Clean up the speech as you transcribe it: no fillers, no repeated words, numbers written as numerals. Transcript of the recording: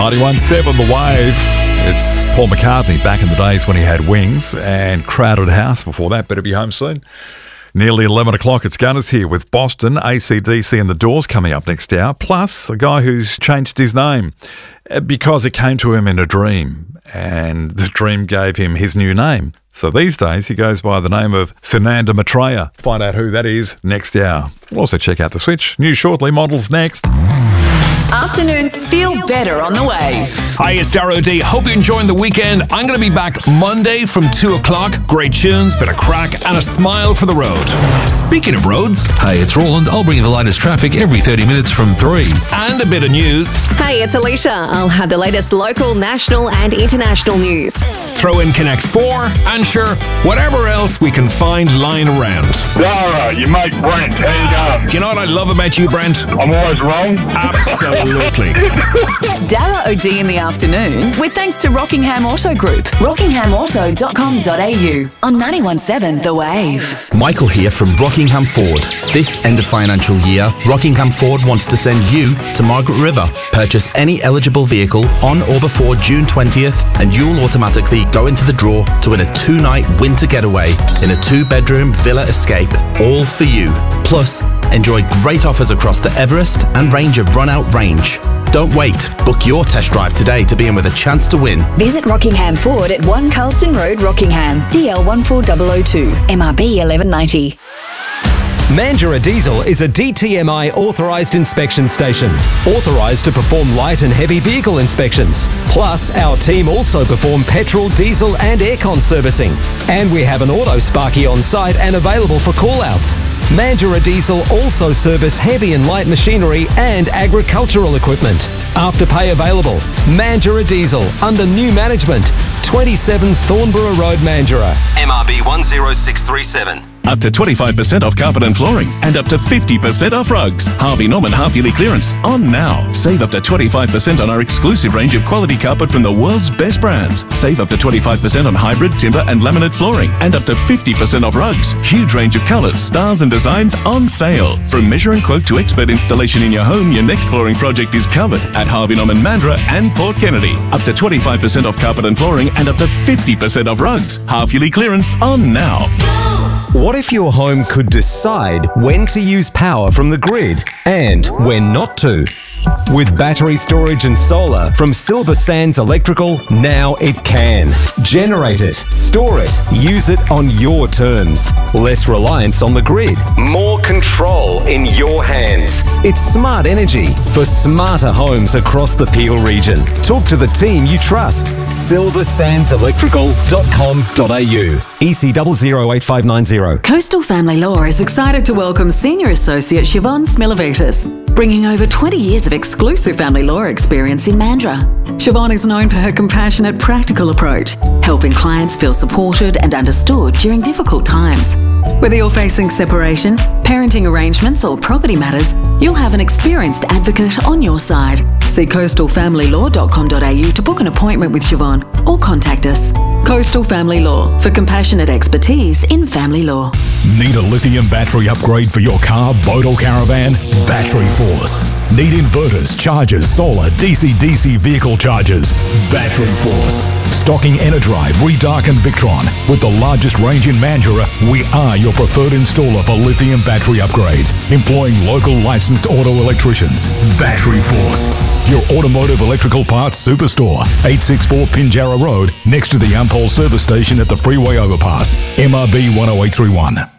91.7 The Wave. It's Paul McCartney back in the days when he had Wings and Crowded House before that. Better be home soon. Nearly 11 o'clock, it's Gunners here with Boston, AC/DC and The Doors coming up next hour. Plus, a guy who's changed his name because it came to him in a dream. And the dream gave him his new name. So these days, he goes by the name of Sananda Maitreya. Find out who that is next hour. We'll also check out The Switch. News shortly, models next. Afternoons feel better on the Wave. Hi, it's Darrow D. Hope you're enjoying the weekend. I'm going to be back Monday from 2 o'clock. Great tunes, bit of crack, and a smile for the road. Speaking of roads... Hey, it's Roland. I'll bring you the latest traffic every 30 minutes from 3. And a bit of news. Hey, it's Alicia. I'll have the latest local, national and international news. Throw in Connect 4, and sure, whatever else we can find lying around. Dara, you mate Brent. How you going? Do you know what I love about you, Brent? I'm always wrong. Absolutely. Darragh O'D in the afternoon with thanks to Rockingham Auto Group. rockinghamauto.com.au on 91.7 The Wave. Michael here from Rockingham Ford. This end of financial year, Rockingham Ford wants to send you to Margaret River. Purchase any eligible vehicle on or before June 20th and you'll automatically go into the draw to win a 2-night winter getaway in a 2-bedroom villa escape, all for you. Plus, enjoy great offers across the Everest and Ranger run-out range. Don't wait. Book your test drive today to be in with a chance to win. Visit Rockingham Ford at 1 Carlston Road, Rockingham. DL 14002. MRB 1190. Mandurah Diesel is a DTMI authorised inspection station, authorised to perform light and heavy vehicle inspections. Plus, our team also perform petrol, diesel and aircon servicing. And we have an auto sparky on site and available for call-outs. Mandurah Diesel also service heavy and light machinery and agricultural equipment. Afterpay available. Mandurah Diesel under new management. 27 Thornborough Road, Mandurah. MRB 10637. Up to 25% off carpet and flooring and up to 50% off rugs. Harvey Norman half-yearly clearance on now. Save up to 25% on our exclusive range of quality carpet from the world's best brands. Save up to 25% on hybrid, timber and laminate flooring and up to 50% off rugs. Huge range of colours, styles and designs on sale. From measure and quote to expert installation in your home, your next flooring project is covered at Harvey Norman Mandurah and Port Kennedy. Up to 25% off carpet and flooring and up to 50% off rugs. Half-yearly clearance on now. What if your home could decide when to use power from the grid and when not to? With battery storage and solar from Silver Sands Electrical, now it can. Generate it, store it, use it on your terms. Less reliance on the grid, more control in your hands. It's smart energy for smarter homes across the Peel region. Talk to the team you trust. silversandselectrical.com.au. EC 008590. Coastal Family Law is excited to welcome Senior Associate Siobhan Smilovitis, bringing over 20 years of exclusive family law experience in Mandurah. Siobhan is known for her compassionate, practical approach, helping clients feel supported and understood during difficult times. Whether you're facing separation, parenting arrangements or property matters, you'll have an experienced advocate on your side. See coastalfamilylaw.com.au to book an appointment with Siobhan or contact us. Coastal Family Law, for compassionate expertise in family law. Need a lithium battery upgrade for your car, boat or caravan? Battery Force. Need inverters, chargers, solar, DC-DC vehicle chargers? Battery Force. Stocking Enerdrive, Redark and Victron. With the largest range in Mandurah, we are your preferred installer for lithium battery upgrades, employing local licensed auto electricians. Battery Force. Your automotive electrical parts superstore. 864 Pinjarra Road, next to the Ampol service station at the freeway overpass. MRB 10831.